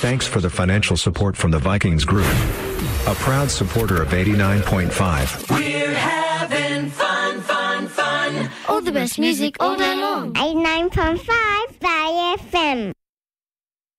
Thanks for the financial support from the Vikings Group, a proud supporter of 89.5. We're having fun, fun, fun. All the best music all day long. 89.5 by FM.